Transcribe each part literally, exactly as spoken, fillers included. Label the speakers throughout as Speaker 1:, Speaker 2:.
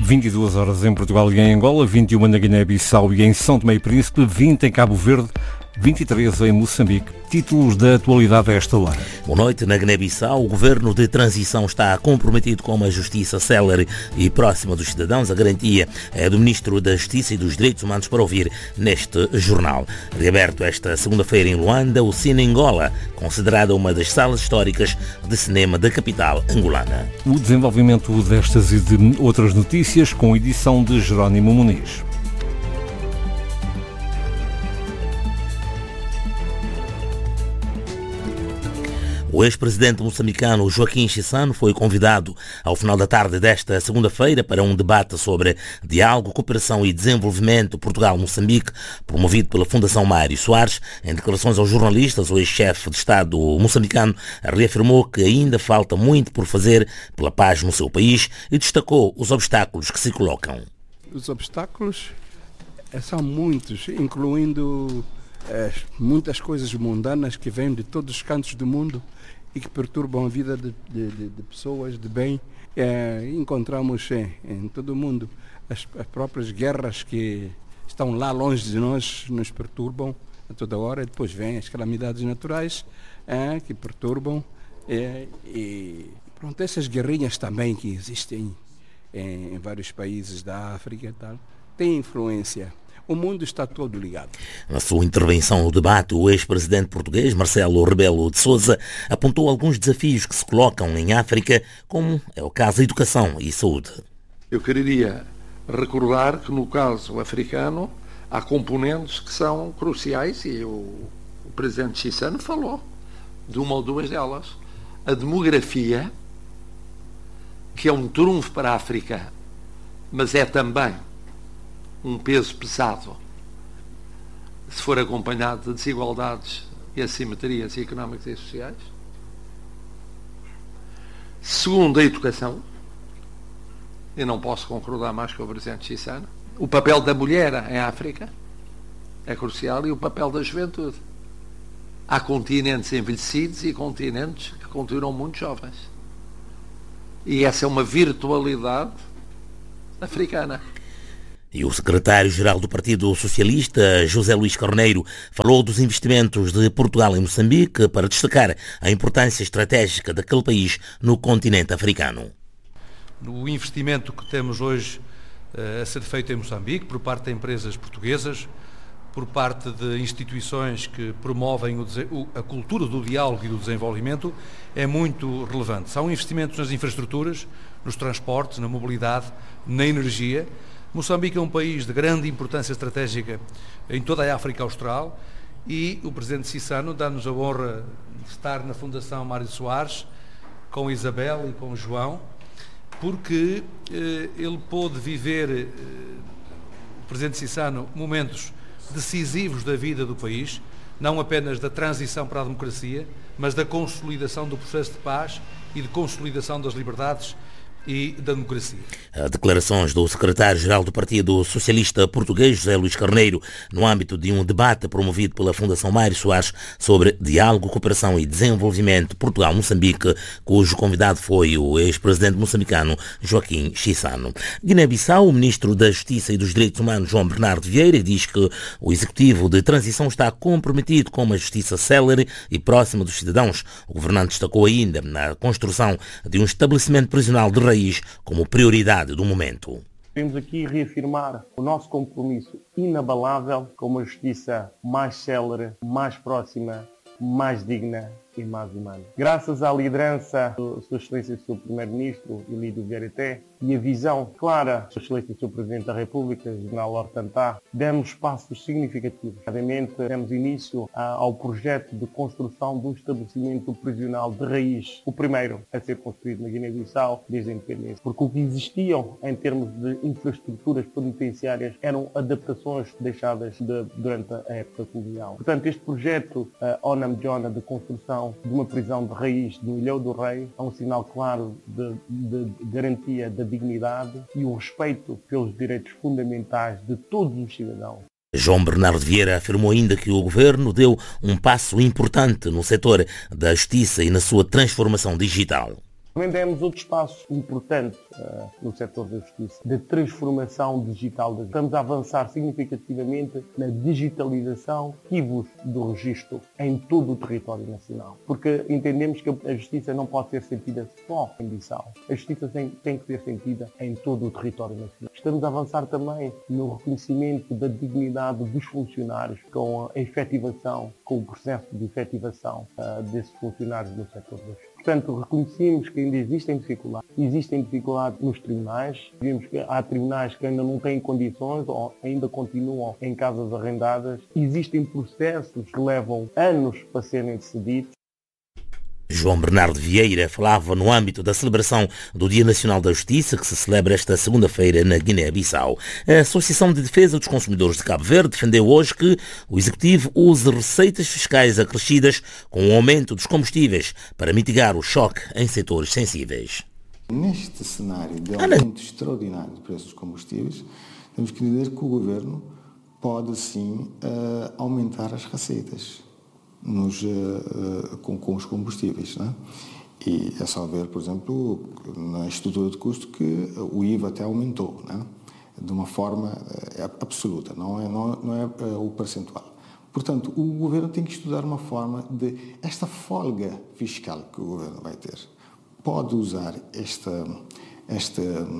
Speaker 1: vinte e duas horas em Portugal e em Angola, vinte e uma na Guiné-Bissau e em São Tomé e Príncipe, vinte em Cabo Verde, vinte e três em Moçambique. Títulos da atualidade a esta hora.
Speaker 2: Boa noite. Na Guiné-Bissau, o governo de transição está comprometido com uma justiça célere e próxima dos cidadãos. A garantia é do Ministro da Justiça e dos Direitos Humanos para ouvir neste jornal. Reaberto esta segunda-feira em Luanda, o Cine Angola, considerada uma das salas históricas de cinema da capital angolana.
Speaker 1: O desenvolvimento destas e de outras notícias com edição de Jerónimo Muniz.
Speaker 2: O ex-presidente moçambicano Joaquim Chissano foi convidado ao final da tarde desta segunda-feira para um debate sobre diálogo, cooperação e desenvolvimento Portugal-Moçambique, promovido pela Fundação Mário Soares. Em declarações aos jornalistas, o ex-chefe de Estado moçambicano reafirmou que ainda falta muito por fazer pela paz no seu país e destacou os obstáculos que se colocam.
Speaker 3: Os obstáculos são muitos, incluindo é, muitas coisas mundanas que vêm de todos os cantos do mundo e que perturbam a vida de, de, de pessoas de bem. É, encontramos em, em todo o mundo as, as próprias guerras que estão lá longe de nós, nos perturbam a toda hora. E depois vêm as calamidades naturais é, que perturbam. É, e pronto, essas guerrinhas também que existem em, em vários países da África e tal, têm influência. O mundo está todo ligado.
Speaker 2: Na sua intervenção no debate, o ex-presidente português, Marcelo Rebelo de Sousa, apontou alguns desafios que se colocam em África, como é o caso da educação e saúde.
Speaker 4: Eu queria recordar que no caso africano há componentes que são cruciais e o, o presidente Chissano falou de uma ou duas delas. A demografia, que é um trunfo para a África, mas é também um peso pesado, se for acompanhado de desigualdades e assimetrias económicas e sociais. Segundo, a educação. Eu não posso concordar mais com o presidente Chissano. O papel da mulher em África é crucial e o papel da juventude. Há continentes envelhecidos e continentes que continuam muito jovens. E essa é uma virtualidade africana.
Speaker 2: E o secretário-geral do Partido Socialista, José Luís Carneiro, falou dos investimentos de Portugal em Moçambique para destacar a importância estratégica daquele país no continente africano.
Speaker 5: O investimento que temos hoje uh, a ser feito em Moçambique por parte de empresas portuguesas, por parte de instituições que promovem o, a cultura do diálogo e do desenvolvimento, é muito relevante. São investimentos nas infraestruturas, nos transportes, na mobilidade, na energia. Moçambique é um país de grande importância estratégica em toda a África Austral e o presidente Chissano dá-nos a honra de estar na Fundação Mário Soares com Isabel e com João, porque eh, ele pôde viver, eh, o presidente Chissano, momentos decisivos da vida do país, não apenas da transição para a democracia, mas da consolidação do processo de paz e de consolidação das liberdades e da democracia.
Speaker 2: Declarações do secretário-geral do Partido Socialista Português, José Luís Carneiro, no âmbito de um debate promovido pela Fundação Mário Soares sobre diálogo, cooperação e desenvolvimento Portugal-Moçambique, cujo convidado foi o ex-presidente moçambicano Joaquim Chissano. Guiné-Bissau, o ministro da Justiça e dos Direitos Humanos, João Bernardo Vieira, diz que o executivo de transição está comprometido com uma justiça célere e próxima dos cidadãos. O governante destacou ainda na construção de um estabelecimento prisional de raiz como prioridade do momento.
Speaker 6: Queremos aqui reafirmar o nosso compromisso inabalável com uma justiça mais célere, mais próxima, mais digna e mais humana. Graças à liderança da Sua Excelência do seu Primeiro-Ministro, Elídio Vieira Té, e a visão clara da Sua Excelência do seu Presidente da República, General Hortantá, demos passos significativos. Obviamente, demos início ao projeto de construção de um estabelecimento prisional de raiz, o primeiro a ser construído na Guiné-Bissau desde a independência. Porque o que existiam em termos de infraestruturas penitenciárias eram adaptações deixadas de, durante a época colonial. Portanto, este projeto, a Onam Jona, de construção de uma prisão de raiz no Ilhéu do Rei, é um sinal claro de, de, de garantia da dignidade e o respeito pelos direitos fundamentais de todos os cidadãos.
Speaker 2: João Bernardo Vieira afirmou ainda que o governo deu um passo importante no setor da justiça e na sua transformação digital.
Speaker 6: Também demos outro espaço importante uh, no setor da justiça, de transformação digital. Estamos a avançar significativamente na digitalização ativos do registro em todo o território nacional. Porque entendemos que a justiça não pode ser sentida só em Bissau. A justiça tem, tem que ser sentida em todo o território nacional. Estamos a avançar também no reconhecimento da dignidade dos funcionários com a efetivação, com o processo de efetivação uh, desses funcionários no setor da justiça. Portanto, reconhecemos que ainda existem dificuldades. Existem dificuldades nos tribunais. Vimos que há tribunais que ainda não têm condições ou ainda continuam em casas arrendadas. Existem processos que levam anos para serem decididos.
Speaker 2: João Bernardo Vieira falava no âmbito da celebração do Dia Nacional da Justiça, que se celebra esta segunda-feira na Guiné-Bissau. A Associação de Defesa dos Consumidores de Cabo Verde defendeu hoje que o Executivo use receitas fiscais acrescidas com o aumento dos combustíveis para mitigar o choque em setores sensíveis.
Speaker 7: Neste cenário de aumento extraordinário de preços dos combustíveis, temos que dizer que o Governo pode sim aumentar as receitas. Nos, uh, com, com os combustíveis. Né? E é só ver, por exemplo, na estrutura de custo que o I V A até aumentou, né? De uma forma uh, absoluta, não é, não, não é uh, o percentual. Portanto, o Governo tem que estudar uma forma de... Esta folga fiscal que o Governo vai ter, pode usar esta, esta,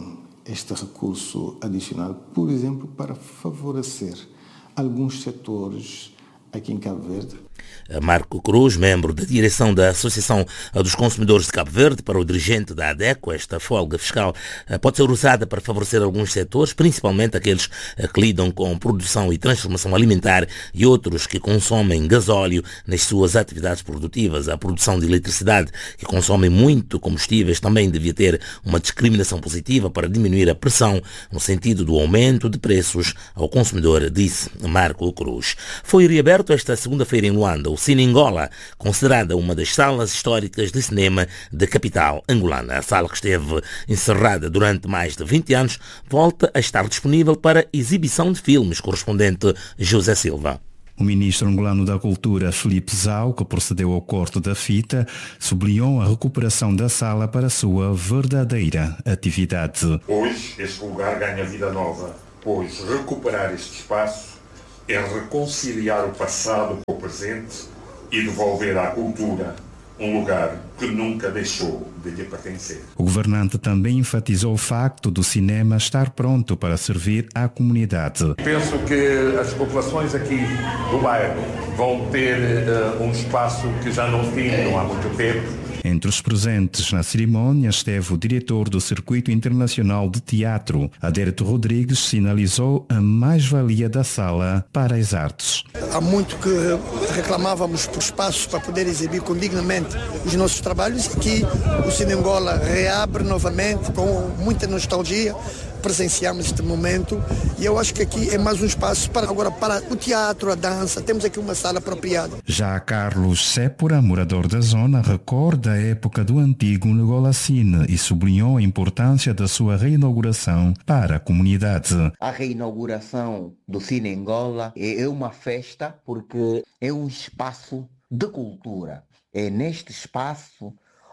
Speaker 7: este recurso adicional, por exemplo, para favorecer alguns setores aqui em Cabo Verde.
Speaker 2: Marco Cruz, membro da direção da Associação dos Consumidores de Cabo Verde, para o dirigente da ADECO, esta folga fiscal pode ser usada para favorecer alguns setores, principalmente aqueles que lidam com produção e transformação alimentar e outros que consomem gasóleo nas suas atividades produtivas. A produção de eletricidade, que consome muito combustíveis, também devia ter uma discriminação positiva para diminuir a pressão no sentido do aumento de preços ao consumidor, disse Marco Cruz. Foi reaberto esta segunda-feira em Luanda o Cine Angola, considerada uma das salas históricas de cinema da capital angolana. A sala, que esteve encerrada durante mais de vinte anos, volta a estar disponível para exibição de filmes. Correspondente José Silva.
Speaker 8: O ministro angolano da Cultura, Filipe Zau, que procedeu ao corte da fita, sublinhou a recuperação da sala para a sua verdadeira atividade.
Speaker 9: Hoje, este lugar ganha vida nova, pois recuperar este espaço é reconciliar o passado com o presente e devolver à cultura um lugar que nunca deixou de lhe pertencer.
Speaker 8: O governante também enfatizou o facto do cinema estar pronto para servir à comunidade.
Speaker 9: Penso que as populações aqui do bairro vão ter uh, um espaço que já não tinham há muito tempo.
Speaker 8: Entre os presentes na cerimónia esteve o diretor do Circuito Internacional de Teatro. Adérito Rodrigues sinalizou a mais-valia da sala para as artes.
Speaker 10: Há muito que reclamávamos por espaços para poder exibir condignamente os nossos trabalhos. Aqui o Cine Angola reabre novamente com muita nostalgia. Presenciamos este momento e eu acho que aqui é mais um espaço para agora para o teatro, a dança. Temos aqui uma sala apropriada.
Speaker 8: Já Carlos Sépora, morador da zona, recorda a época do antigo Angola Cine e sublinhou a importância da sua reinauguração para a comunidade.
Speaker 11: A reinauguração do Cine Angola é uma festa porque é um espaço de cultura. É neste espaço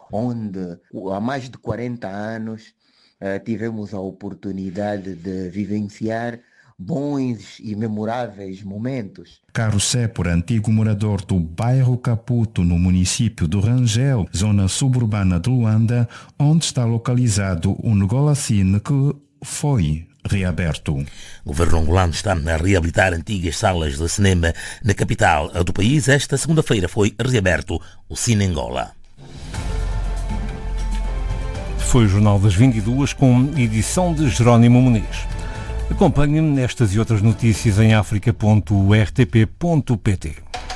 Speaker 11: onde há mais de quarenta anos Uh, tivemos a oportunidade de vivenciar bons e memoráveis momentos.
Speaker 8: Carlos Sépora, antigo morador do bairro Caputo, no município do Rangel, zona suburbana de Luanda, onde está localizado o Angola Cine, que foi reaberto.
Speaker 2: O governo angolano está a reabilitar antigas salas de cinema na capital do país. Esta segunda-feira foi reaberto o Cine Angola.
Speaker 1: Foi o Jornal das vinte e duas com edição de Jerónimo Muniz. Acompanhe-me nestas e outras notícias em africa ponto r t p ponto p t.